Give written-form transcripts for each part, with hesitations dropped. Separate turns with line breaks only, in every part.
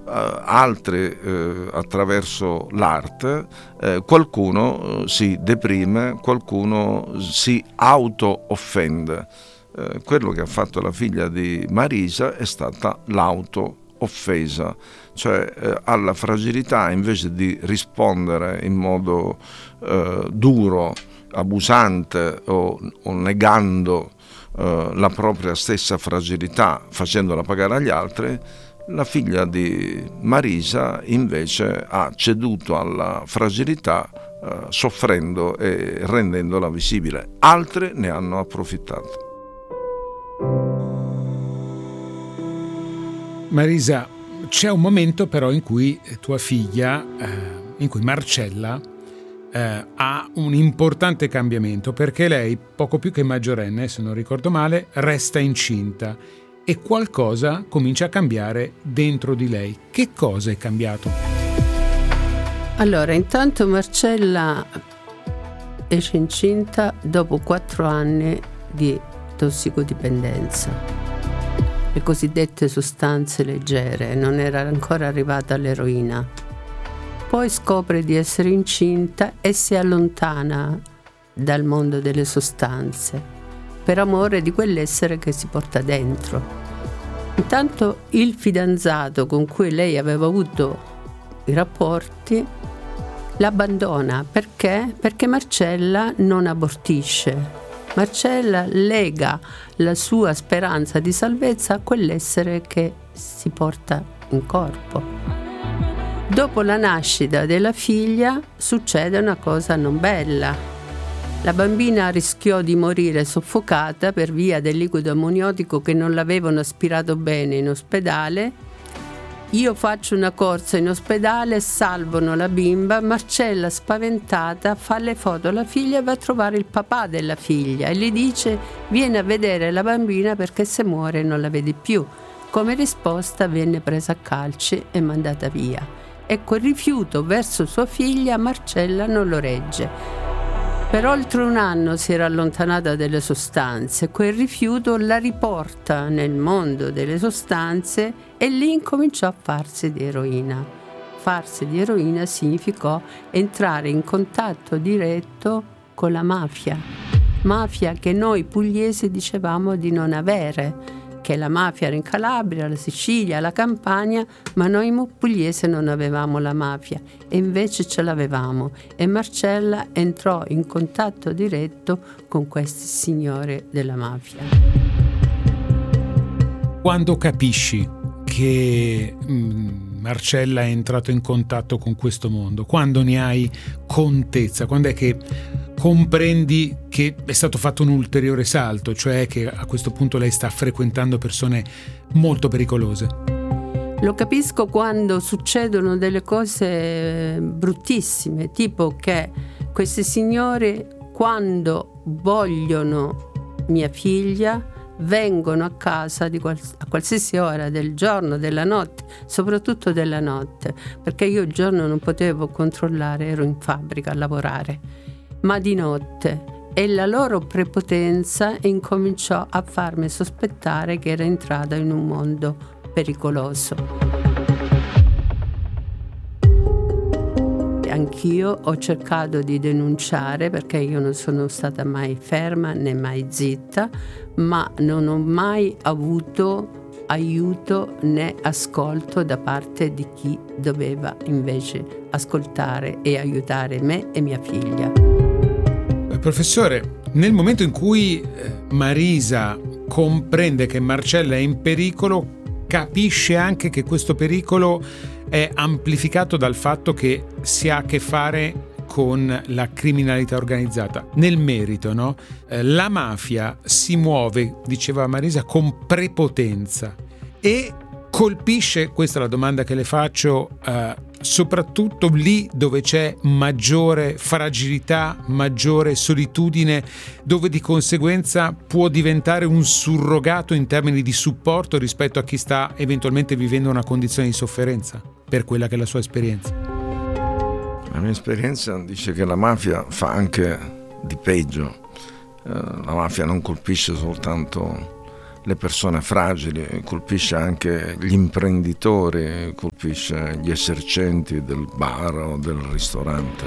altri attraverso l'arte, qualcuno si deprime, qualcuno si auto-offende. Quello che ha fatto la figlia di Marisa è stata l'auto-offesa, cioè alla fragilità, invece di rispondere in modo duro, abusante o negando la propria stessa fragilità, facendola pagare agli altri, la figlia di Marisa invece ha ceduto alla fragilità, soffrendo e rendendola visibile. Altre ne hanno approfittato.
Marisa, c'è un momento però in cui tua figlia, in cui Marcella, ha un importante cambiamento, perché lei, poco più che maggiorenne, se non ricordo male, resta incinta e qualcosa comincia a cambiare dentro di lei. Che cosa è cambiato?
Allora, intanto Marcella esce incinta dopo 4 anni di tossicodipendenza, le cosiddette sostanze leggere, non era ancora arrivata all'eroina. Poi scopre di essere incinta e si allontana dal mondo delle sostanze per amore di quell'essere che si porta dentro. Intanto il fidanzato con cui lei aveva avuto i rapporti l'abbandona. Perché? Perché Marcella non abortisce. Marcella lega la sua speranza di salvezza a quell'essere che si porta in corpo. Dopo la nascita della figlia succede una cosa non bella. La bambina rischiò di morire soffocata per via del liquido ammoniotico che non l'avevano aspirato bene in ospedale. Io faccio una corsa in ospedale, salvano la bimba. Marcella, spaventata, fa le foto alla figlia e va a trovare il papà della figlia e gli dice: vieni a vedere la bambina perché se muore non la vedi più. Come risposta venne presa a calci e mandata via. E quel rifiuto verso sua figlia Marcella non lo regge. Per oltre 1 anno si era allontanata dalle sostanze, quel rifiuto la riporta nel mondo delle sostanze e lì incominciò a farsi di eroina. Farsi di eroina significò entrare in contatto diretto con la mafia che noi pugliesi dicevamo di non avere, che la mafia era in Calabria, la Sicilia, la Campania, ma noi pugliesi non avevamo la mafia e invece ce l'avevamo e Marcella entrò in contatto diretto con questi signori della mafia.
Quando capisci che Marcella è entrato in contatto con questo mondo, quando ne hai contezza, quando è che comprendi che è stato fatto un ulteriore salto, cioè che a questo punto lei sta frequentando persone molto pericolose?
Lo capisco quando succedono delle cose bruttissime, tipo che questi signori, quando vogliono mia figlia, vengono a casa a qualsiasi ora del giorno, della notte, soprattutto della notte, perché io il giorno non potevo controllare, ero in fabbrica a lavorare, ma di notte, e la loro prepotenza incominciò a farmi sospettare che era entrata in un mondo pericoloso. Anch'io ho cercato di denunciare, perché io non sono stata mai ferma né mai zitta, ma non ho mai avuto aiuto né ascolto da parte di chi doveva invece ascoltare e aiutare me e mia figlia.
Professore, nel momento in cui Marisa comprende che Marcella è in pericolo, capisce anche che questo pericolo è amplificato dal fatto che si ha a che fare con la criminalità organizzata. Nel merito, no? La mafia si muove, diceva Marisa, con prepotenza e colpisce, questa è la domanda che le faccio, soprattutto lì dove c'è maggiore fragilità, maggiore solitudine, dove di conseguenza può diventare un surrogato in termini di supporto rispetto a chi sta eventualmente vivendo una condizione di sofferenza, per quella che è la sua esperienza.
La mia esperienza dice che la mafia fa anche di peggio. La mafia non colpisce soltanto le persone fragili, colpisce anche gli imprenditori, colpisce gli esercenti del bar o del ristorante.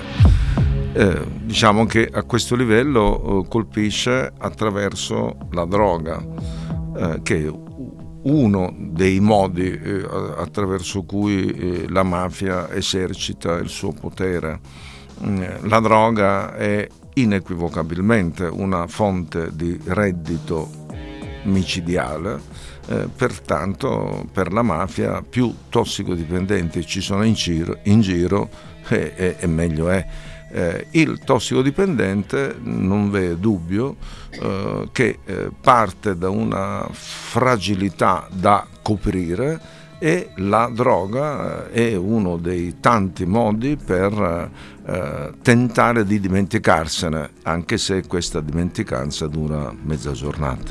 Diciamo che a questo livello colpisce attraverso la droga, che è uno dei modi attraverso cui la mafia esercita il suo potere. La droga è inequivocabilmente una fonte di reddito micidiale, pertanto per la mafia più tossicodipendenti ci sono in giro e meglio è. Il tossicodipendente, non v'è dubbio che parte da una fragilità da coprire, e la droga è uno dei tanti modi per tentare di dimenticarsene, anche se questa dimenticanza dura mezza giornata.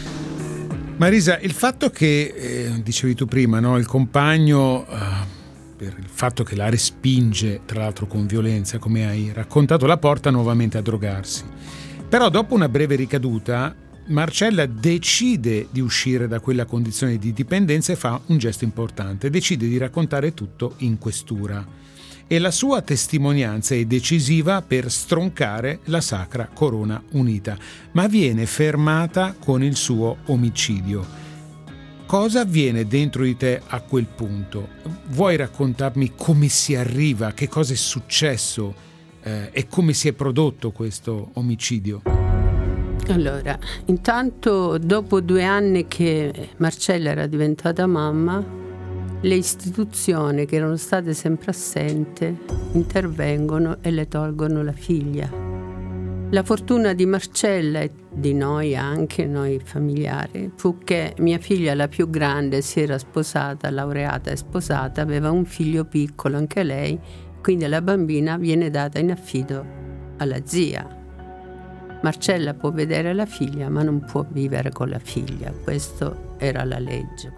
Marisa, il fatto che, dicevi tu prima, no, il compagno, per il fatto che la respinge, tra l'altro con violenza, come hai raccontato, la porta nuovamente a drogarsi. Però dopo una breve ricaduta, Marcella decide di uscire da quella condizione di dipendenza e fa un gesto importante, decide di raccontare tutto in questura. E la sua testimonianza è decisiva per stroncare la Sacra Corona Unita, ma viene fermata con il suo omicidio. Cosa avviene dentro di te a quel punto? Vuoi raccontarmi come si arriva, che cosa è successo e come si è prodotto questo omicidio?
Allora, intanto dopo 2 anni che Marcella era diventata mamma, le istituzioni che erano state sempre assenti intervengono e le tolgono la figlia. La fortuna di Marcella e di noi anche, noi familiari, fu che mia figlia, la più grande, si era sposata, laureata e sposata, aveva un figlio piccolo anche lei, quindi la bambina viene data in affido alla zia. Marcella può vedere la figlia, ma non può vivere con la figlia. Questa è la legge.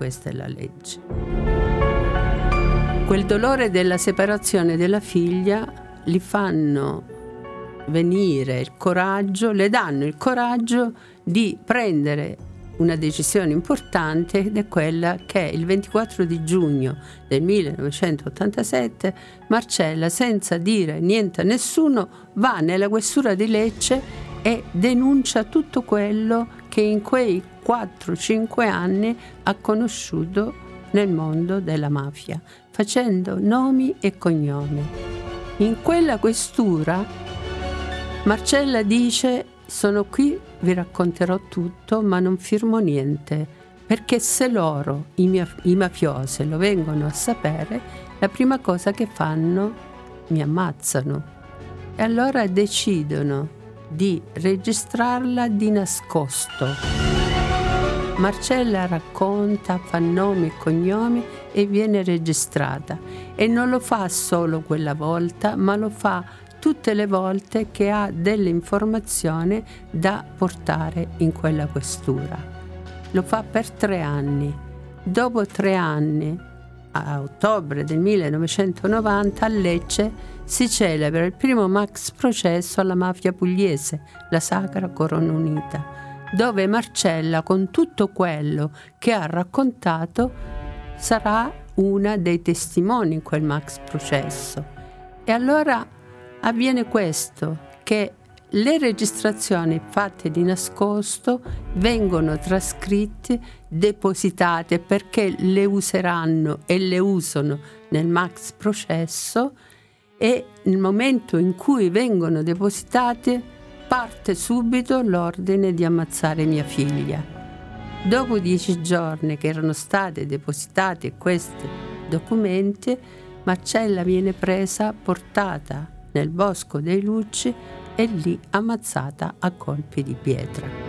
Quel dolore della separazione della figlia li fanno venire il coraggio, le danno il coraggio di prendere una decisione importante, ed è quella che il 24 di giugno del 1987 Marcella, senza dire niente a nessuno, va nella questura di Lecce e denuncia tutto quello che in quei 4-5 anni ha conosciuto nel mondo della mafia, facendo nomi e cognomi. In quella questura Marcella dice: sono qui, vi racconterò tutto, ma non firmo niente, perché se loro, i mafiosi, lo vengono a sapere, la prima cosa che fanno, mi ammazzano. E allora decidono di registrarla di nascosto. Marcella racconta, fa nomi e cognomi e viene registrata, e non lo fa solo quella volta, ma lo fa tutte le volte che ha delle informazioni da portare in quella questura. Lo fa per 3 anni. Dopo 3 anni, a ottobre del 1990, a Lecce si celebra il primo max processo alla mafia pugliese, la Sacra Corona Unita, dove Marcella, con tutto quello che ha raccontato, sarà una dei testimoni in quel max processo. E allora avviene questo, che le registrazioni fatte di nascosto vengono trascritte, depositate, perché le useranno e le usano nel max processo, e nel momento in cui vengono depositate parte subito l'ordine di ammazzare mia figlia. Dopo 10 giorni che erano state depositate questi documenti, Marcella viene presa, portata nel Bosco dei Lucci e lì ammazzata a colpi di pietra.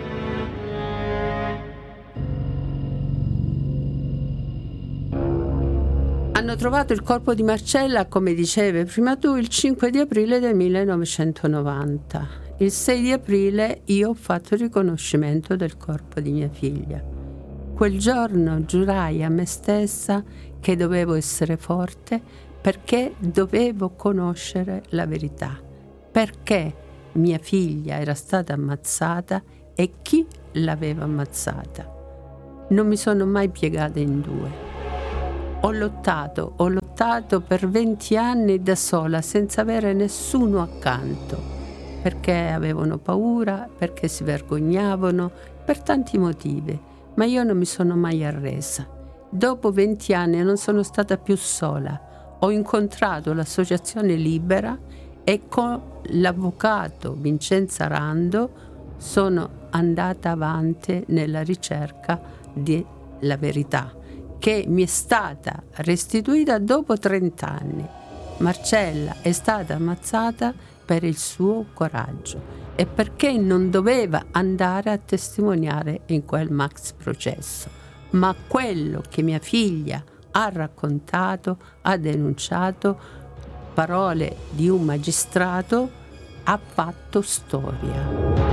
Hanno trovato il corpo di Marcella, come dicevi prima tu, il 5 di aprile del 1990. Il 6 di aprile io ho fatto il riconoscimento del corpo di mia figlia. Quel giorno giurai a me stessa che dovevo essere forte, perché dovevo conoscere la verità, perché mia figlia era stata ammazzata e chi l'aveva ammazzata. non mi sono mai piegata in due. Ho lottato per 20 anni da sola, senza avere nessuno accanto, perché avevano paura, perché si vergognavano, per tanti motivi, ma io non mi sono mai arresa. Dopo 20 anni non sono stata più sola, ho incontrato l'Associazione Libera e con l'avvocato Vincenzo Rando sono andata avanti nella ricerca della verità, che mi è stata restituita dopo 30 anni. Marcella è stata ammazzata per il suo coraggio e perché non doveva andare a testimoniare in quel max processo. Ma quello che mia figlia ha raccontato, ha denunciato, parole di un magistrato, ha fatto storia.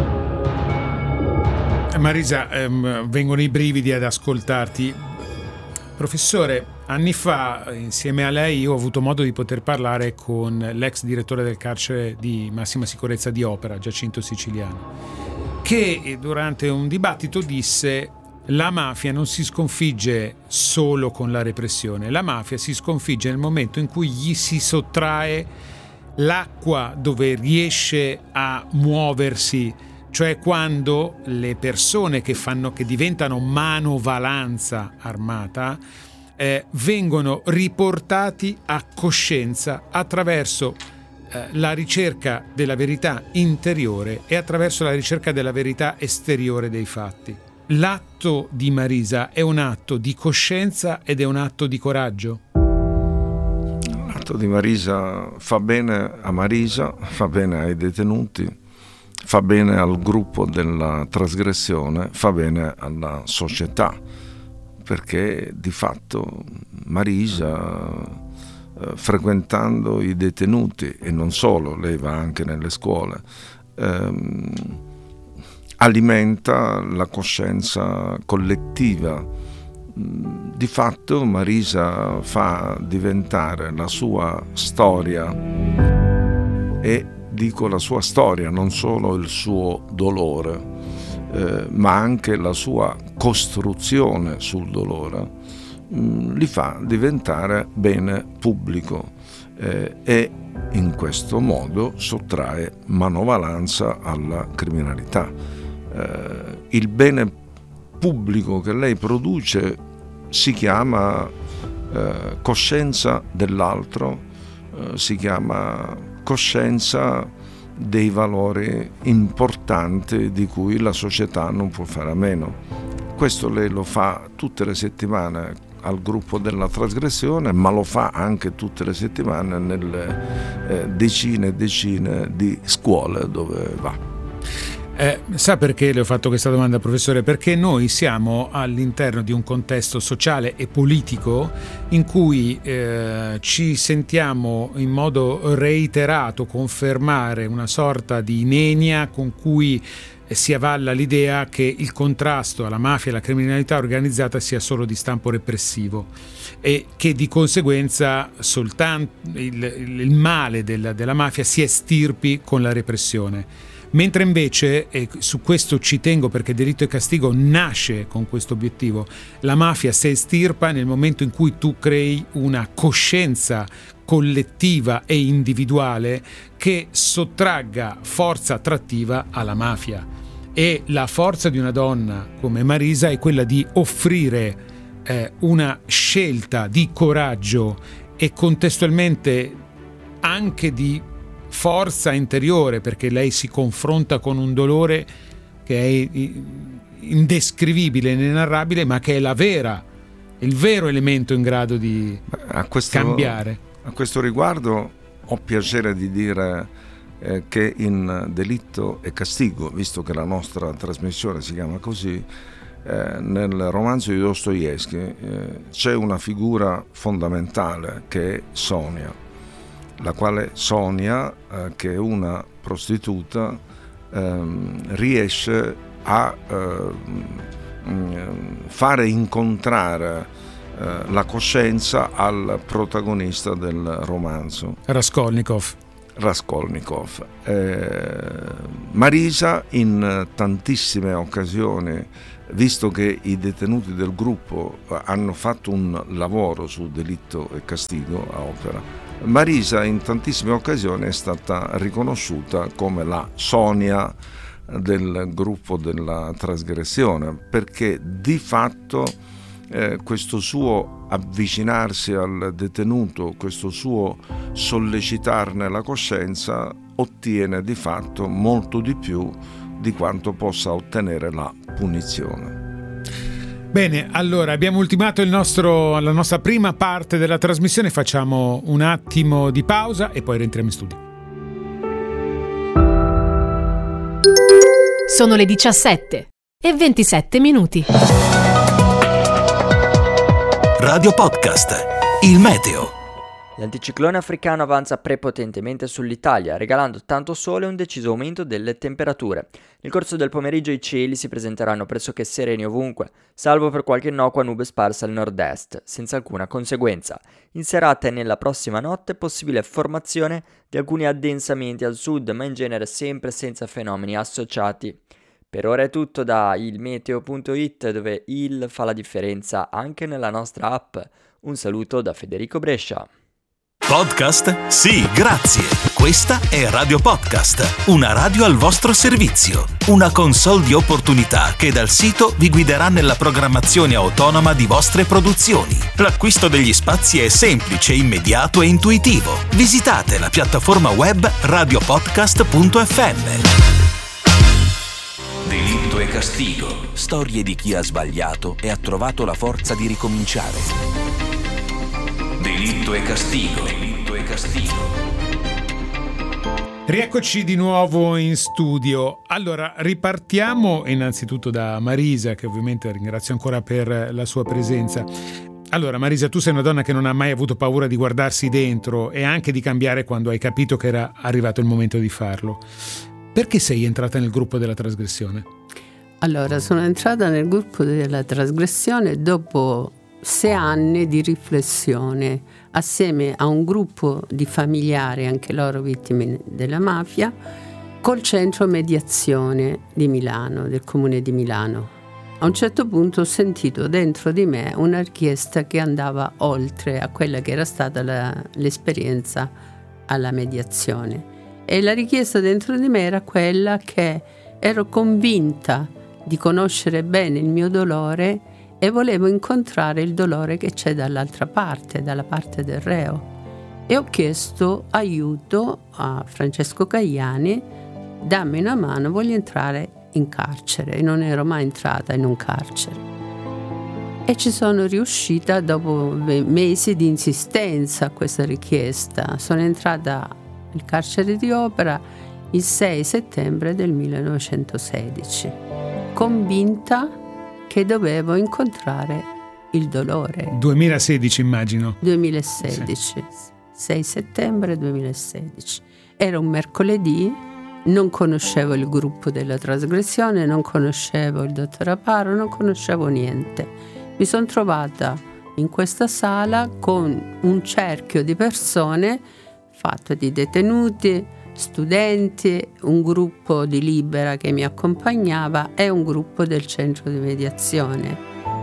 Marisa, vengono i brividi ad ascoltarti. Professore, anni fa, insieme a lei, io ho avuto modo di poter parlare con l'ex direttore del carcere di massima sicurezza di Opera, Giacinto Siciliano, che durante un dibattito disse: la mafia non si sconfigge solo con la repressione, la mafia si sconfigge nel momento in cui gli si sottrae l'acqua dove riesce a muoversi, cioè quando le persone che diventano manovalanza armata vengono riportati a coscienza attraverso la ricerca della verità interiore e attraverso la ricerca della verità esteriore dei fatti. L'atto di Marisa è un atto di coscienza ed è un atto di coraggio?
L'atto di Marisa fa bene a Marisa, fa bene ai detenuti, fa bene al gruppo della trasgressione, fa bene alla società, perché di fatto Marisa, frequentando i detenuti, e non solo, lei va anche nelle scuole, alimenta la coscienza collettiva. Di fatto Marisa fa diventare la sua storia, e dico la sua storia, non solo il suo dolore, ma anche la sua costruzione sul dolore, li fa diventare bene pubblico, e in questo modo sottrae manovalanza alla criminalità. Il bene pubblico che lei produce si chiama coscienza dell'altro, si chiama coscienza dei valori importanti di cui la società non può fare a meno. Questo lei lo fa tutte le settimane al gruppo della trasgressione, ma lo fa anche tutte le settimane nelle decine e decine di scuole dove va.
Sa perché le ho fatto questa domanda, professore? Perché noi siamo all'interno di un contesto sociale e politico in cui ci sentiamo in modo reiterato confermare una sorta di nenia con cui si avalla l'idea che il contrasto alla mafia e alla criminalità organizzata sia solo di stampo repressivo e che di conseguenza soltanto il male della mafia si estirpi con la repressione. Mentre invece, e su questo ci tengo perché Delitto e Castigo nasce con questo obiettivo, la mafia si estirpa nel momento in cui tu crei una coscienza collettiva e individuale che sottragga forza attrattiva alla mafia. E la forza di una donna come Marisa è quella di offrire una scelta di coraggio e contestualmente anche di forza interiore, perché lei si confronta con un dolore che è indescrivibile, inenarrabile, ma che è il vero elemento in grado di cambiare.
A questo riguardo ho piacere di dire che in Delitto e Castigo, visto che la nostra trasmissione si chiama così, nel romanzo di Dostoevskij c'è una figura fondamentale che è Sonia, la quale Sonia, che è una prostituta, riesce a fare incontrare la coscienza al protagonista del romanzo,
Raskolnikov,
Raskolnikov. Marisa in tantissime occasioni, visto che i detenuti del gruppo hanno fatto un lavoro su Delitto e Castigo a opera, Marisa in tantissime occasioni è stata riconosciuta come la Sonia del gruppo della trasgressione, perché di fatto questo suo avvicinarsi al detenuto, questo suo sollecitarne la coscienza, ottiene di fatto molto di più di quanto possa ottenere la punizione.
Bene, allora abbiamo ultimato la nostra prima parte della trasmissione, facciamo un attimo di pausa e poi rientriamo in studio.
Sono le 17:27.
Radio Podcast, il meteo.
L'anticiclone africano avanza prepotentemente sull'Italia, regalando tanto sole e un deciso aumento delle temperature. Nel corso del pomeriggio i cieli si presenteranno pressoché sereni ovunque, salvo per qualche innocua nube sparsa al nord-est, senza alcuna conseguenza. In serata e nella prossima notte possibile formazione di alcuni addensamenti al sud, ma in genere sempre senza fenomeni associati. Per ora è tutto da ilmeteo.it, dove il fa la differenza anche nella nostra app. Un saluto da Federico Brescia.
Podcast? Sì, grazie. Questa è Radio Podcast, una radio al vostro servizio. Una console di opportunità che dal sito vi guiderà nella programmazione autonoma di vostre produzioni. L'acquisto degli spazi è semplice, immediato e intuitivo. Visitate la piattaforma web radiopodcast.fm. Delitto e Castigo. Storie di chi ha sbagliato e ha trovato la forza di ricominciare. Delitto e Castigo. Delitto e Castigo.
Rieccoci di nuovo in studio. Allora, ripartiamo innanzitutto da Marisa, che ovviamente ringrazio ancora per la sua presenza. Allora, Marisa, tu sei una donna che non ha mai avuto paura di guardarsi dentro e anche di cambiare quando hai capito che era arrivato il momento di farlo. Perché sei entrata nel gruppo della trasgressione?
Allora, sono entrata nel gruppo della trasgressione dopo 6 anni di riflessione, assieme a un gruppo di familiari, anche loro vittime della mafia, col centro mediazione di Milano, del comune di Milano. A un certo punto ho sentito dentro di me una richiesta che andava oltre a quella che era stata l'esperienza alla mediazione. E la richiesta dentro di me era quella che ero convinta di conoscere bene il mio dolore e volevo incontrare il dolore che c'è dall'altra parte, dalla parte del reo. E ho chiesto aiuto a Francesco Caiani: dammi una mano, voglio entrare in carcere. E non ero mai entrata in un carcere. E ci sono riuscita dopo mesi di insistenza a questa richiesta. Sono entrata il carcere di Opera il 6 settembre del 1916, convinta che dovevo incontrare il dolore.
2016 immagino.
2016, sì. 6 settembre 2016. Era un mercoledì, non conoscevo il gruppo della trasgressione, non conoscevo il dottor Aparo, non conoscevo niente. Mi sono trovata in questa sala con un cerchio di persone fatto di detenuti, studenti, un gruppo di Libera che mi accompagnava e un gruppo del centro di mediazione.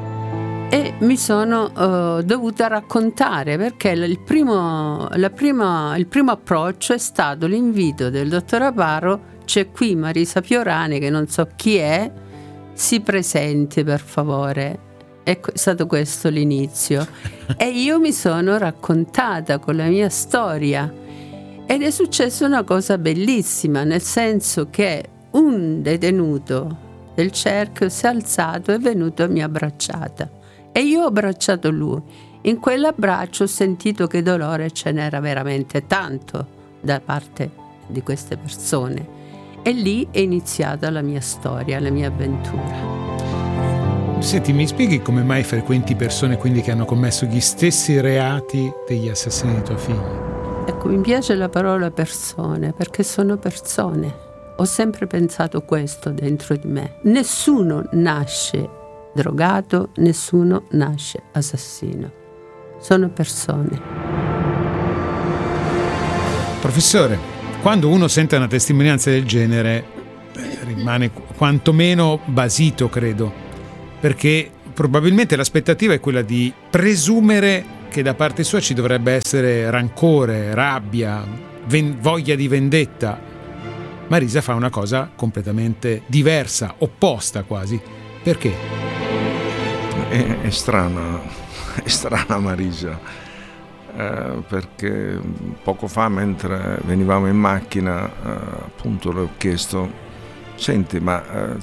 E mi sono dovuta raccontare, perché il primo approccio è stato l'invito del dottor Aparo: c'è qui Marisa Fiorani, che non so chi è, si presenti per favore. È stato questo l'inizio. E io mi sono raccontata con la mia storia. Ed è successa una cosa bellissima, nel senso che un detenuto del cerchio si è alzato, è venuto e mi ha abbracciata. E io ho abbracciato lui. In quell'abbraccio ho sentito che dolore ce n'era veramente tanto da parte di queste persone. E lì è iniziata la mia storia, la mia avventura.
Senti, mi spieghi come mai frequenti persone quindi che hanno commesso gli stessi reati degli assassini di tua figlia?
Ecco, mi piace la parola persone, perché sono persone. Ho sempre pensato questo dentro di me. Nessuno nasce drogato, nessuno nasce assassino. Sono persone.
Professore, quando uno sente una testimonianza del genere rimane quantomeno basito, credo, perché probabilmente l'aspettativa è quella di presumere che da parte sua ci dovrebbe essere rancore, rabbia, voglia di vendetta. Marisa fa una cosa completamente diversa, opposta quasi. Perché?
È strana Marisa, perché poco fa, mentre venivamo in macchina, appunto le ho chiesto: senti, ma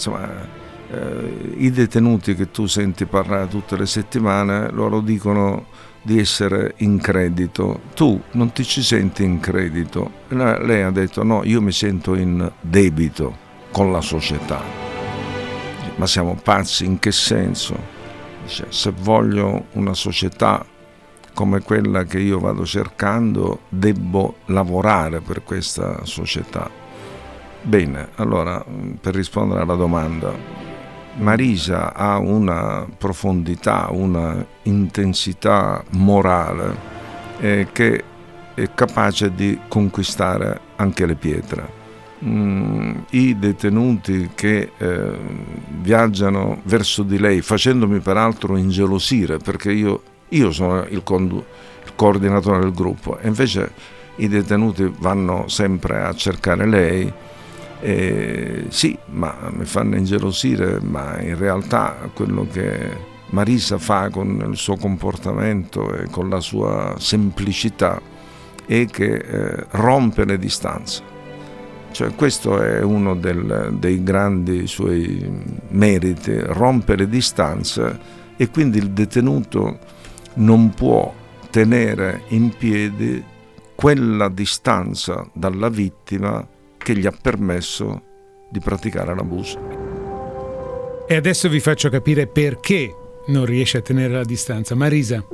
i detenuti che tu senti parlare tutte le settimane, loro dicono di essere in credito, tu non ti ci senti in credito? Lei ha detto: no, io mi sento in debito con la società. Ma siamo pazzi? In che senso? Dice: se voglio una società come quella che io vado cercando, debbo lavorare per questa società. Bene, allora, per rispondere alla domanda, Marisa ha una profondità, una intensità morale che è capace di conquistare anche le pietre. I detenuti che viaggiano verso di lei, facendomi peraltro ingelosire, perché io sono il coordinatore del gruppo, e invece i detenuti vanno sempre a cercare lei. Sì, ma mi fanno ingelosire, ma in realtà quello che Marisa fa con il suo comportamento e con la sua semplicità è che rompe le distanze. Cioè, questo è uno dei grandi suoi meriti: rompe le distanze, e quindi il detenuto non può tenere in piedi quella distanza dalla vittima che gli ha permesso di praticare l'abuso.
E adesso vi faccio capire perché non riesce a tenere la distanza. Marisa.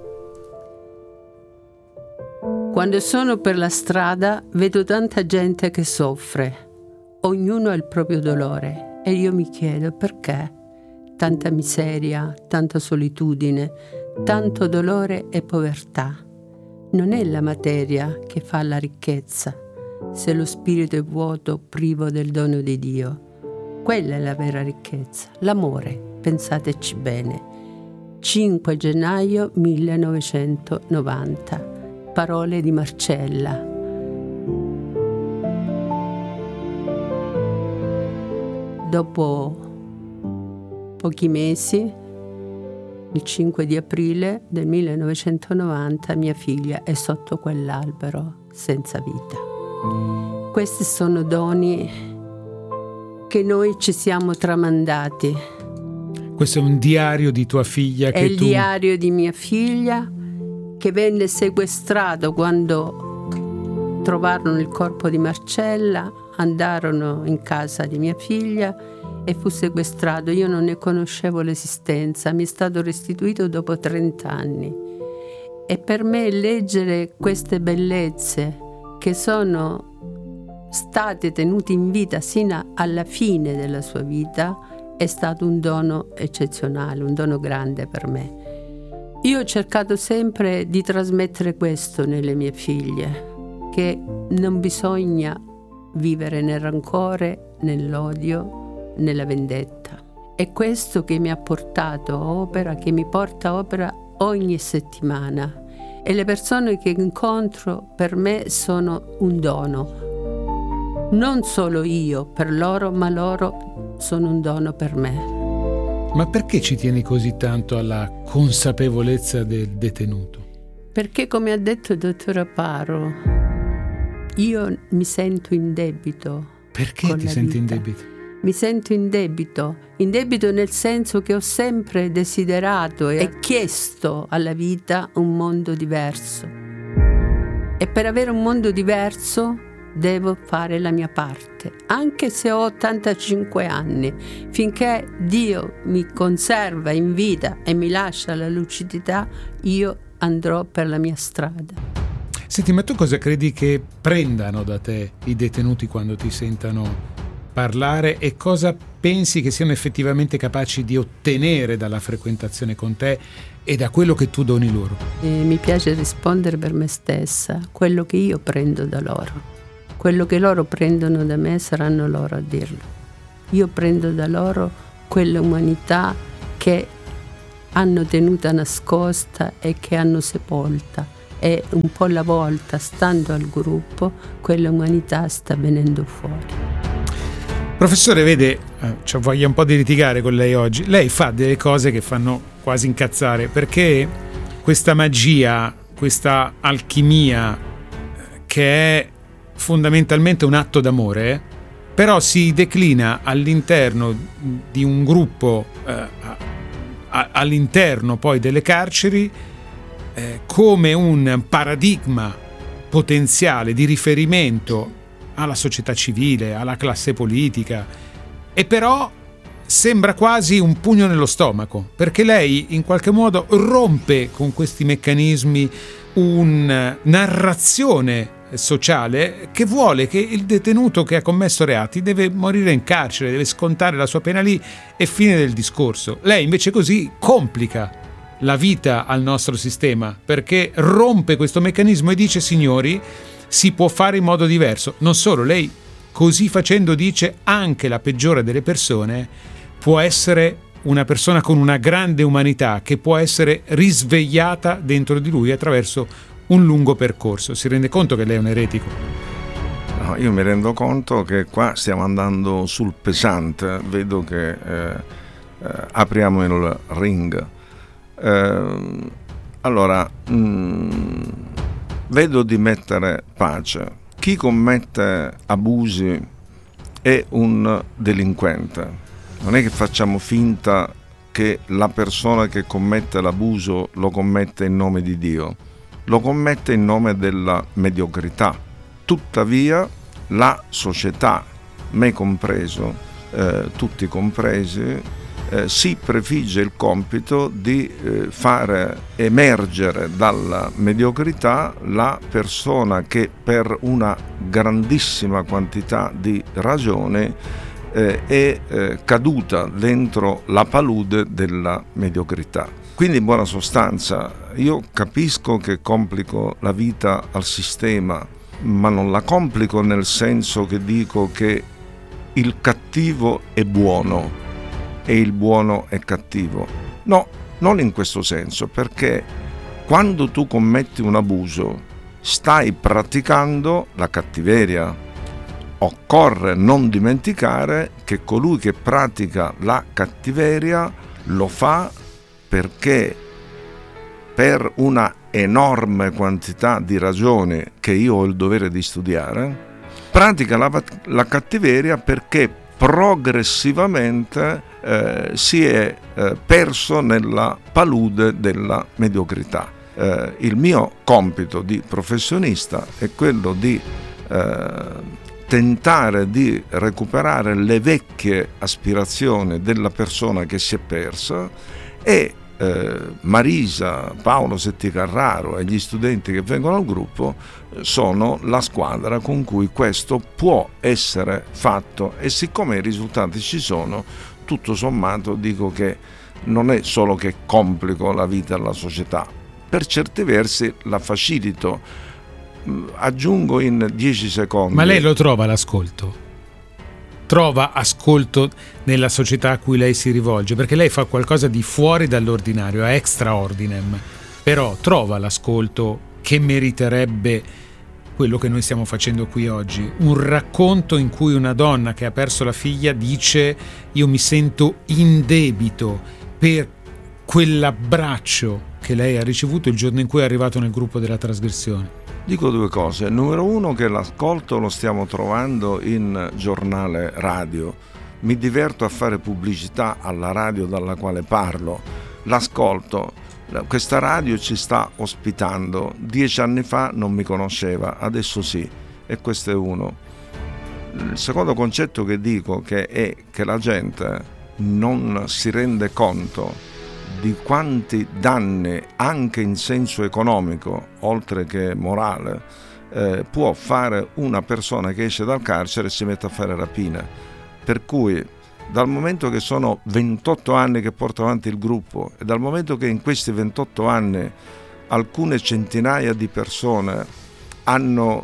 Quando sono per la strada vedo tanta gente che soffre. Ognuno ha il proprio dolore e io mi chiedo: perché? Tanta miseria, tanta solitudine, tanto dolore e povertà. Non è la materia che fa la ricchezza, se lo spirito è vuoto, privo del dono di Dio. Quella è la vera ricchezza, l'amore, pensateci bene. 5 gennaio 1990, parole di Marcella. Dopo pochi mesi, il 5 di aprile del 1990, mia figlia è sotto quell'albero senza vita. Questi sono doni che noi ci siamo tramandati.
Questo è un diario di tua figlia?
È il diario di mia figlia, che venne sequestrato quando trovarono il corpo di Marcella. Andarono in casa di mia figlia e fu sequestrato. Io non ne conoscevo l'esistenza, mi è stato restituito dopo 30 anni. E per me leggere queste bellezze che sono state tenute in vita sino alla fine della sua vita è stato un dono eccezionale, un dono grande per me. Io ho cercato sempre di trasmettere questo nelle mie figlie, che non bisogna vivere nel rancore, nell'odio, nella vendetta. È questo che mi ha portato a opera, che mi porta a opera ogni settimana. E le persone che incontro per me sono un dono. Non solo io per loro, ma loro sono un dono per me.
Ma perché ci tieni così tanto alla consapevolezza del detenuto?
Perché, come ha detto il dottor Aparo, io mi sento in debito.
Perché ti senti in debito?
Mi sento in debito nel senso che ho sempre desiderato e chiesto alla vita un mondo diverso. E per avere un mondo diverso devo fare la mia parte, anche se ho 85 anni. Finché Dio mi conserva in vita e mi lascia la lucidità, io andrò per la mia strada.
Senti, ma tu cosa credi che prendano da te i detenuti quando ti sentano parlare, e cosa pensi che siano effettivamente capaci di ottenere dalla frequentazione con te e da quello che tu doni loro?
Mi piace rispondere per me stessa, quello che io prendo da loro. Quello che loro prendono da me saranno loro a dirlo. Io prendo da loro quell'umanità che hanno tenuta nascosta e che hanno sepolta, e un po' alla volta, stando al gruppo, quell'umanità sta venendo fuori.
Professore, vede, c'ho voglia un po' di litigare con lei oggi. Lei fa delle cose che fanno quasi incazzare, perché questa magia, questa alchimia, che è fondamentalmente un atto d'amore, però si declina all'interno di un gruppo, all'interno poi delle carceri, come un paradigma potenziale di riferimento alla società civile, alla classe politica, e però sembra quasi un pugno nello stomaco, perché lei in qualche modo rompe con questi meccanismi una narrazione sociale che vuole che il detenuto che ha commesso reati deve morire in carcere, deve scontare la sua pena lì e fine del discorso. Lei invece così complica la vita al nostro sistema, perché rompe questo meccanismo e dice: signori, si può fare in modo diverso. Non solo, lei così facendo dice anche la peggiore delle persone può essere una persona con una grande umanità che può essere risvegliata dentro di lui attraverso un lungo percorso. Si rende conto che lei è un eretico?
No, io mi rendo conto che qua stiamo andando sul pesante. Vedo che apriamo il ring. Allora, vedo di mettere pace. Chi commette abusi è un delinquente. Non è che facciamo finta che la persona che commette l'abuso lo commette in nome di Dio, lo commette in nome della mediocrità. Tuttavia la società, me compreso, tutti compresi, si prefigge il compito di fare emergere dalla mediocrità la persona che per una grandissima quantità di ragioni è caduta dentro la palude della mediocrità. Quindi, in buona sostanza, io capisco che complico la vita al sistema, ma non la complico nel senso che dico che il cattivo è buono e il buono è cattivo. No, non in questo senso, perché quando tu commetti un abuso stai praticando la cattiveria. Occorre non dimenticare che colui che pratica la cattiveria lo fa perché, per una enorme quantità di ragioni che io ho il dovere di studiare, pratica la cattiveria perché progressivamente si è perso nella palude della mediocrità. Il mio compito di professionista è quello di tentare di recuperare le vecchie aspirazioni della persona che si è persa, e Marisa, Paolo Setticarraro e gli studenti che vengono al gruppo sono la squadra con cui questo può essere fatto, e siccome i risultati ci sono, tutto sommato dico che non è solo che complico la vita alla società, per certi versi la facilito. Aggiungo in 10 secondi.
Ma lei lo trova l'ascolto? Trova ascolto nella società a cui lei si rivolge? Perché lei fa qualcosa di fuori dall'ordinario, è extra ordinem, però trova l'ascolto che meriterebbe quello che noi stiamo facendo qui oggi, un racconto in cui una donna che ha perso la figlia dice: io mi sento in debito per quell'abbraccio che lei ha ricevuto il giorno in cui è arrivato nel gruppo della trasgressione.
Dico due cose. Numero uno, che l'ascolto lo stiamo trovando in giornale radio. Mi diverto a fare pubblicità alla radio dalla quale parlo. L'ascolto. Questa radio ci sta ospitando. 10 anni fa non mi conosceva, adesso sì. E questo è uno. Il secondo concetto che dico è che la gente non si rende conto di quanti danni, anche in senso economico, oltre che morale, può fare una persona che esce dal carcere e si mette a fare rapine. Per cui, dal momento che sono 28 anni che porto avanti il gruppo, e dal momento che in questi 28 anni alcune centinaia di persone hanno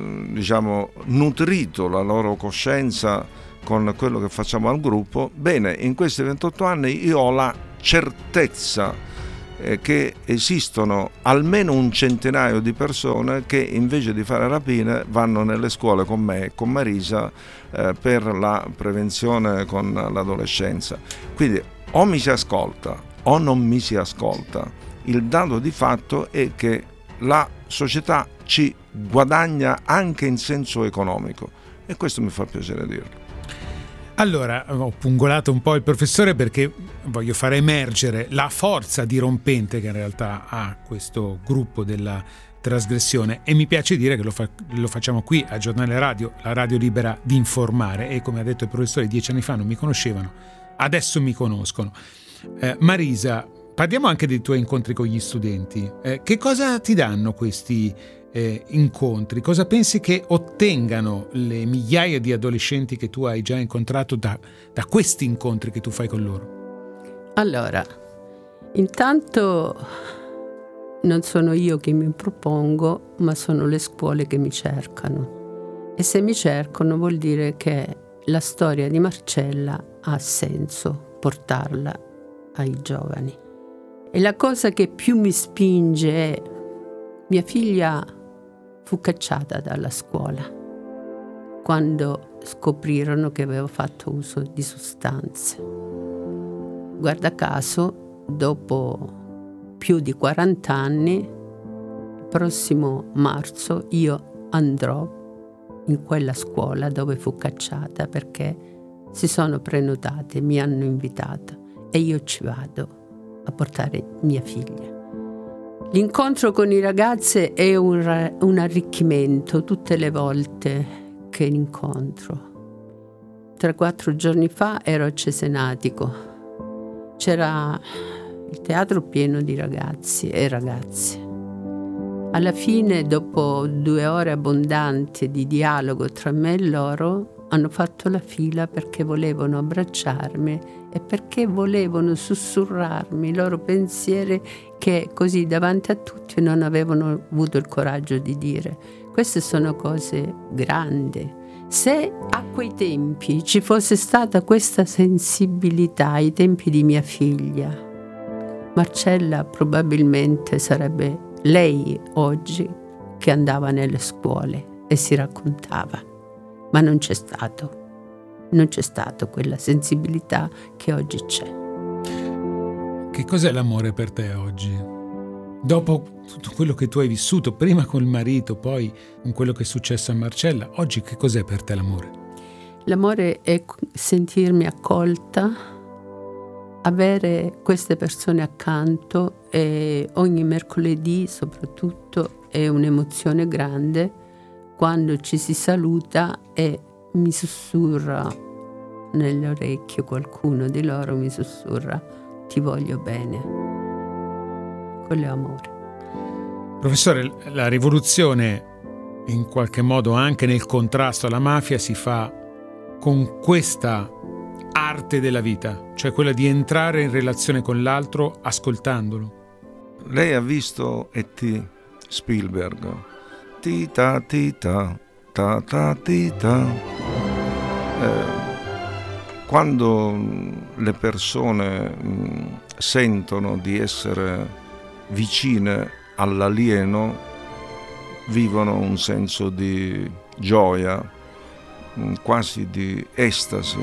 nutrito la loro coscienza con quello che facciamo al gruppo. Bene, in questi 28 anni io ho la certezza che esistono almeno un centinaio di persone che invece di fare rapine vanno nelle scuole con me e con Marisa per la prevenzione con l'adolescenza. Quindi o mi si ascolta o non mi si ascolta. Il dato di fatto è che la società ci guadagna anche in senso economico, e questo mi fa piacere dirlo.
Allora, ho pungolato un po' il professore perché voglio far emergere la forza dirompente che in realtà ha questo gruppo della trasgressione, e mi piace dire che lo facciamo qui a Giornale Radio, la radio libera di informare, e come ha detto il professore 10 anni fa non mi conoscevano, adesso mi conoscono. Marisa, parliamo anche dei tuoi incontri con gli studenti. Che cosa ti danno questi incontri? Cosa pensi che ottengano le migliaia di adolescenti che tu hai già incontrato da questi incontri che tu fai con loro?
Allora, intanto non sono io che mi propongo, ma sono le scuole che mi cercano, e se mi cercano vuol dire che la storia di Marcella ha senso portarla ai giovani. E la cosa che più mi spinge è: mia figlia fu cacciata dalla scuola quando scoprirono che aveva fatto uso di sostanze. Guarda caso, dopo più di 40 anni, il prossimo marzo io andrò in quella scuola dove fu cacciata, perché si sono prenotate, mi hanno invitata e io ci vado a portare mia figlia. L'incontro con i ragazzi è un arricchimento tutte le volte che incontro. 3-4 giorni fa ero a Cesenatico. C'era il teatro pieno di ragazzi e ragazze. Alla fine, dopo 2 ore abbondanti di dialogo tra me e loro, hanno fatto la fila perché volevano abbracciarmi e perché volevano sussurrarmi i loro pensieri che così davanti a tutti non avevano avuto il coraggio di dire. Queste sono cose grandi. Se a quei tempi ci fosse stata questa sensibilità, ai tempi di mia figlia, Marcella probabilmente sarebbe lei oggi che andava nelle scuole e si raccontava. Ma non c'è stato quella sensibilità che oggi c'è.
Che cos'è l'amore per te oggi? Dopo tutto quello che tu hai vissuto, prima col marito, poi con quello che è successo a Marcella, oggi che cos'è per te l'amore? L'amore è sentirmi accolta, avere queste persone accanto, e ogni mercoledì soprattutto è un'emozione grande quando ci si saluta e mi sussurra nell'orecchio, qualcuno di loro mi sussurra: ti voglio bene. Quello è amore. Professore, la rivoluzione in qualche modo anche nel contrasto alla mafia si fa con questa arte della vita, cioè quella di entrare in relazione con l'altro ascoltandolo.
Lei ha visto E.T. Spielberg? Tita tita ta ta tita. Quando le persone sentono di essere vicine all'alieno, vivono un senso di gioia, quasi di estasi.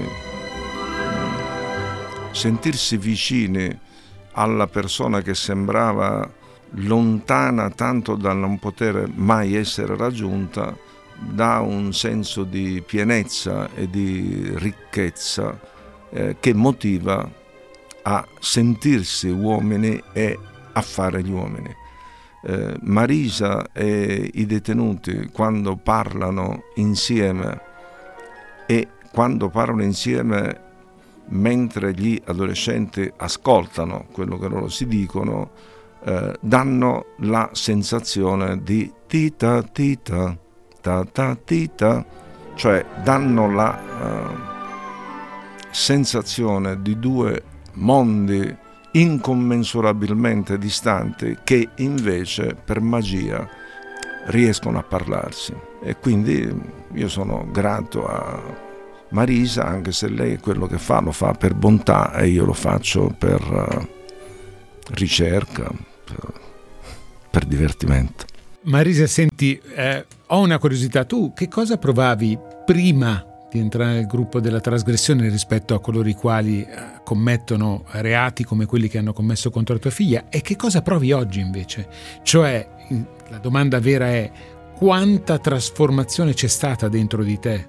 Sentirsi vicini alla persona che sembrava lontana tanto da non poter mai essere raggiunta dà un senso di pienezza e di ricchezza che motiva a sentirsi uomini e a fare gli uomini. Marisa e i detenuti, quando parlano insieme, e quando parlano insieme mentre gli adolescenti ascoltano quello che loro si dicono, danno la sensazione di tita tita ta ta tita, cioè danno la sensazione di due mondi incommensurabilmente distanti che invece per magia riescono a parlarsi. E quindi io sono grato a Marisa, anche se lei quello che fa lo fa per bontà e io lo faccio per ricerca, per divertimento.
Marisa, senti, ho una curiosità. Tu che cosa provavi prima di entrare nel gruppo della trasgressione rispetto a coloro i quali commettono reati come quelli che hanno commesso contro tua figlia, e che cosa provi oggi invece? Cioè, la domanda vera è: quanta trasformazione c'è stata dentro di te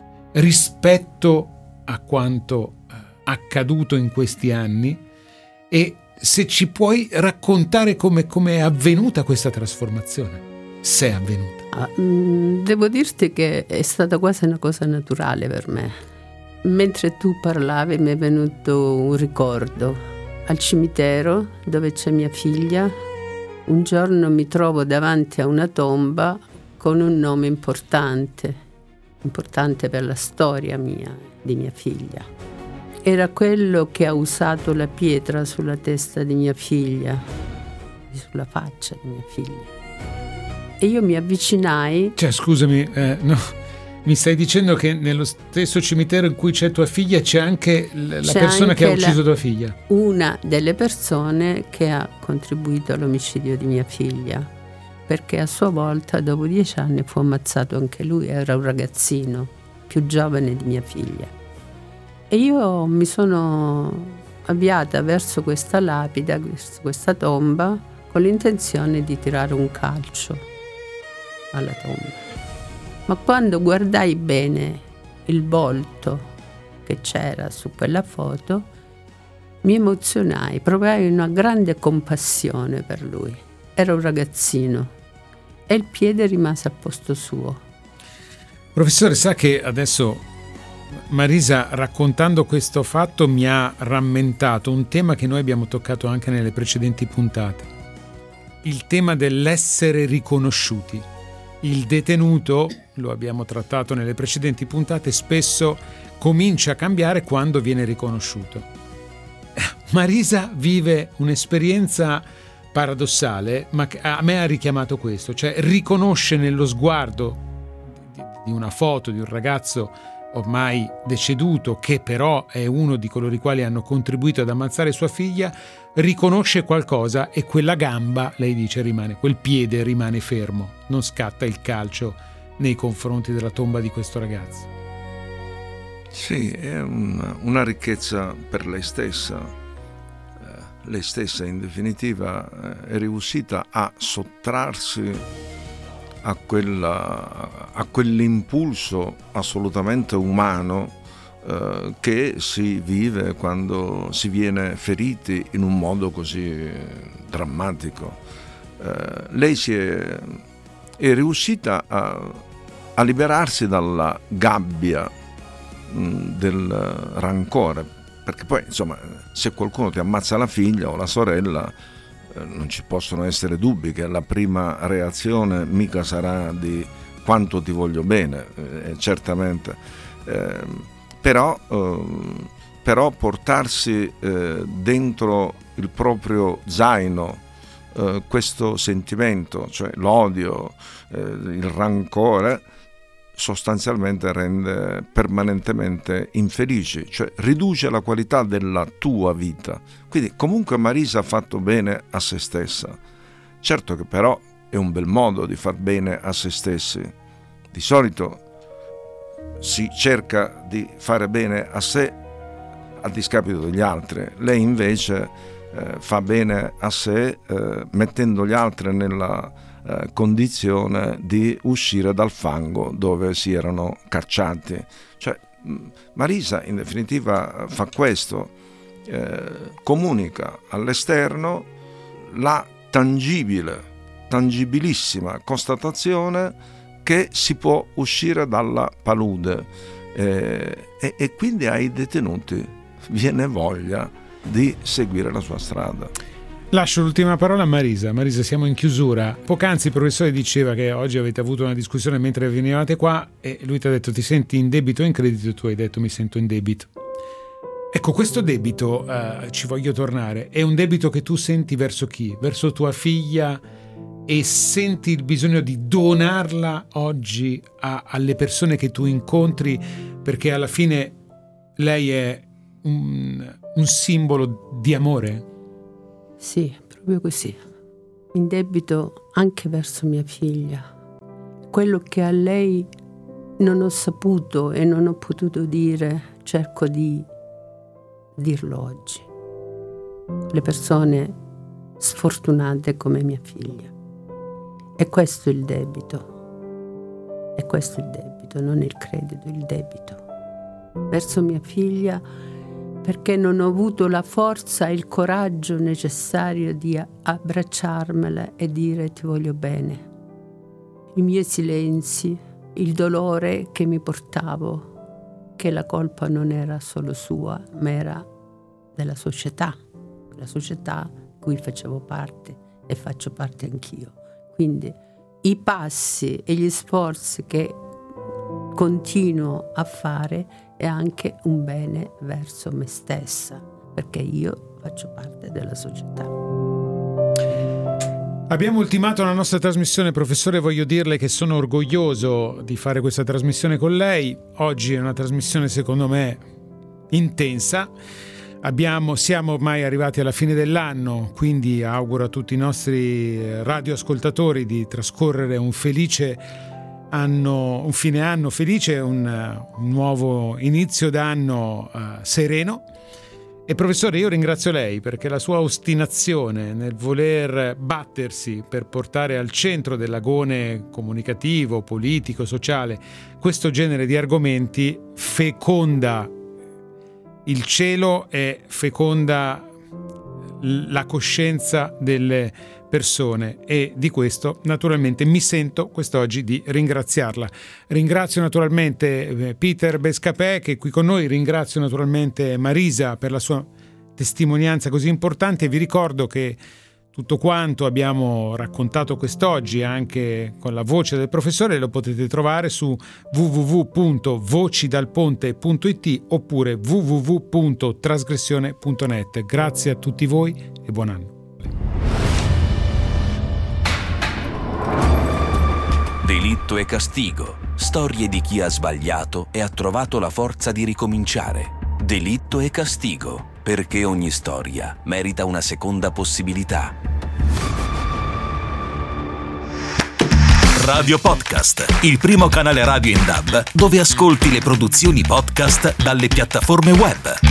rispetto a quanto accaduto in questi anni, e se ci puoi raccontare come è avvenuta questa trasformazione, se è avvenuta.
Devo dirti che è stata quasi una cosa naturale per me. Mentre tu parlavi mi è venuto un ricordo. Al cimitero dove c'è mia figlia, un giorno mi trovo davanti a una tomba con un nome importante per la storia mia, di mia figlia. Era quello che ha usato la pietra sulla testa di mia figlia, sulla faccia di mia figlia. E io mi avvicinai.
Cioè, scusami, no, mi stai dicendo che nello stesso cimitero in cui c'è tua figlia c'è anche la persona che ha ucciso tua figlia?
Una delle persone che ha contribuito all'omicidio di mia figlia, perché a sua volta dopo 10 anni fu ammazzato anche lui, era un ragazzino più giovane di mia figlia. E io mi sono avviata verso questa lapide, verso questa tomba, con l'intenzione di tirare un calcio alla tomba. Ma quando guardai bene il volto che c'era su quella foto, mi emozionai, provai una grande compassione per lui. Era un ragazzino e il piede rimase a posto suo.
Professore, sa che adesso Marisa, raccontando questo fatto, mi ha rammentato un tema che noi abbiamo toccato anche nelle precedenti puntate: il tema dell'essere riconosciuti. Il detenuto, lo abbiamo trattato nelle precedenti puntate, spesso comincia a cambiare quando viene riconosciuto. Marisa vive un'esperienza paradossale, ma che a me ha richiamato questo, cioè riconosce nello sguardo di una foto di un ragazzo ormai deceduto, che però è uno di coloro i quali hanno contribuito ad ammazzare sua figlia, riconosce qualcosa e quella gamba, lei dice, rimane, quel piede rimane fermo, non scatta il calcio nei confronti della tomba di questo ragazzo.
Sì, è una ricchezza per lei stessa. Lei stessa in definitiva è riuscita a sottrarsi a quell'impulso assolutamente umano che si vive quando si viene feriti in un modo così drammatico. Lei è riuscita a liberarsi dalla gabbia del rancore, perché poi insomma, se qualcuno ti ammazza la figlia o la sorella, non ci possono essere dubbi che la prima reazione mica sarà di quanto ti voglio bene, certamente, però portarsi dentro il proprio zaino questo sentimento, cioè l'odio, il rancore, sostanzialmente rende permanentemente infelici, cioè riduce la qualità della tua vita. Quindi comunque Marisa ha fatto bene a se stessa. Certo che però è un bel modo di far bene a se stessi. Di solito si cerca di fare bene a sé a discapito degli altri. Lei invece fa bene a sé mettendo gli altri nella condizione di uscire dal fango dove si erano cacciati. Cioè Marisa in definitiva fa questo, comunica all'esterno la tangibilissima constatazione che si può uscire dalla palude, e quindi ai detenuti viene voglia di seguire la sua strada.
Lascio l'ultima parola a Marisa. Marisa, siamo in chiusura. Poc'anzi il professore diceva che oggi avete avuto una discussione mentre venivate qua e lui ti ha detto: ti senti in debito o in credito? Tu hai detto: mi sento in debito. Ecco, questo debito, ci voglio tornare, è un debito che tu senti verso chi? Verso tua figlia e senti il bisogno di donarla oggi alle persone che tu incontri, perché alla fine lei è un simbolo di amore?
Sì, proprio così. In debito anche verso mia figlia. Quello che a lei non ho saputo e non ho potuto dire, cerco di dirlo oggi. Le persone sfortunate come mia figlia. E questo è il debito. E questo è il debito, non il credito, il debito. Verso mia figlia, perché non ho avuto la forza e il coraggio necessario di abbracciarmela e dire ti voglio bene. I miei silenzi, il dolore che mi portavo, che la colpa non era solo sua, ma era della società, la società cui facevo parte e faccio parte anch'io. Quindi i passi e gli sforzi che continuo a fare è anche un bene verso me stessa, perché io faccio parte della società.
Abbiamo ultimato la nostra trasmissione. Professore, voglio dirle che sono orgoglioso di fare questa trasmissione con lei. Oggi è una trasmissione secondo me intensa. Siamo ormai arrivati alla fine dell'anno, quindi auguro a tutti i nostri radioascoltatori di trascorrere un felice anno, un fine anno felice, un nuovo inizio d'anno sereno. E professore, io ringrazio lei perché la sua ostinazione nel voler battersi per portare al centro dell'agone comunicativo, politico, sociale questo genere di argomenti feconda il cielo e feconda la coscienza delle persone, e di questo naturalmente mi sento quest'oggi di ringraziarla. Ringrazio naturalmente Peter Bescapè che è qui con noi, ringrazio naturalmente Marisa per la sua testimonianza così importante e vi ricordo che tutto quanto abbiamo raccontato quest'oggi anche con la voce del professore lo potete trovare su www.vocidalponte.it oppure www.trasgressione.net. Grazie a tutti voi e buon anno.
Delitto e castigo. Storie di chi ha sbagliato e ha trovato la forza di ricominciare. Delitto e castigo, perché ogni storia merita una seconda possibilità.
Radio Podcast, il primo canale radio in DAB dove ascolti le produzioni podcast dalle piattaforme web.